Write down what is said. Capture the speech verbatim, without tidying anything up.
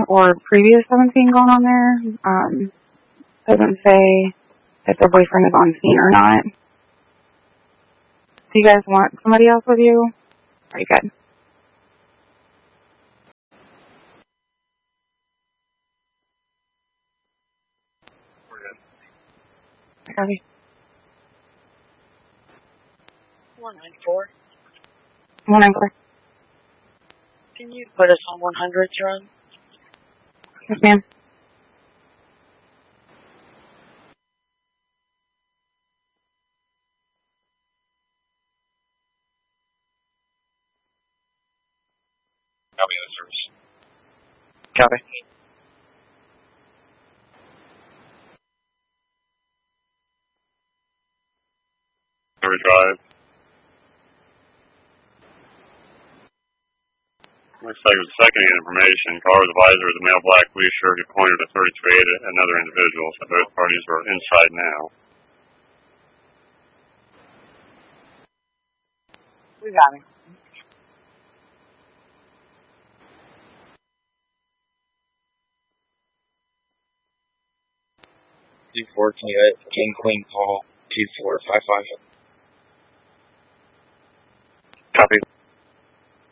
or previous seventeen going on there. Um, doesn't say if their boyfriend is on scene or not. Do you guys want somebody else with you? Are you good? We're good. Copy. one nine four. one nine four. Can you put us on one hundred, John? Yes, ma'am. Copy the service. Copy. Service drive. Looks like it was secondhand information. Car with a visor with a male black blue shirt who pointed a thirty-two eight at another individual, so both parties were inside now. We got him. two four, can you hit King Queen Paul two four five five? Copy.